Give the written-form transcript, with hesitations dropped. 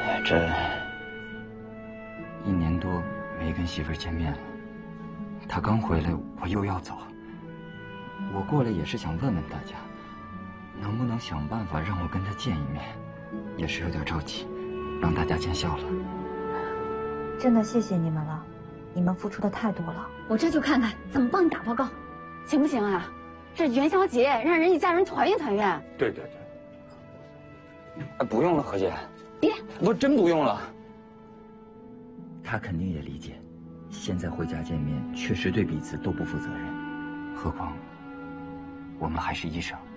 这1年多没跟媳妇儿见面了，她刚回来，我又要走。我过来也是想问问大家，能不能想办法让我跟她见一面，也是有点着急，让大家见笑了。 真的谢谢你们了，你们付出的太多了。 我这就看看怎么帮你打报告，行不行啊？这元宵节让人一家人团圆团圆。 对。不用了，何姐。 别， 不，真不用了。他肯定也理解，现在回家见面确实对彼此都不负责任，何况我们还是医生。